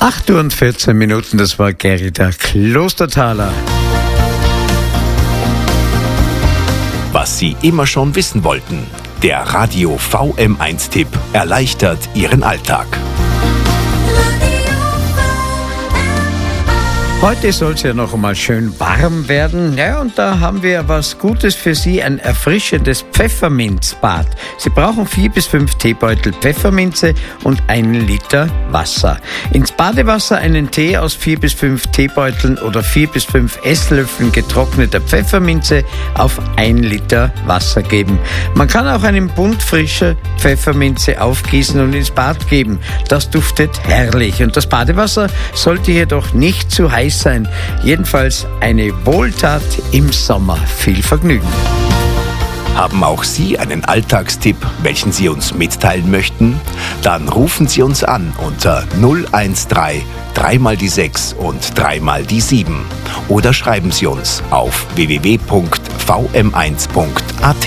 8:14 Uhr, das war Gerda Klosterthaler. Was Sie immer schon wissen wollten. Der Radio VM1-Tipp erleichtert Ihren Alltag. Heute soll es ja noch einmal schön warm werden. Ja, und da haben wir was Gutes für Sie, ein erfrischendes Pfefferminzbad. Sie brauchen 4 bis 5 Teebeutel Pfefferminze und 1 Liter Wasser. Ins Badewasser einen Tee aus 4 bis 5 Teebeuteln oder 4 bis 5 Esslöffeln getrockneter Pfefferminze auf 1 Liter Wasser geben. Man kann auch einen Bund frischer Pfefferminze aufgießen und ins Bad geben. Das duftet herrlich. Und das Badewasser sollte jedoch nicht zu heiß sein. Jedenfalls eine Wohltat im Sommer. Viel Vergnügen. Haben auch Sie einen Alltagstipp, welchen Sie uns mitteilen möchten? Dann rufen Sie uns an unter 013 3 mal die 6 und 3 mal die 7 oder schreiben Sie uns auf www.vm1.at.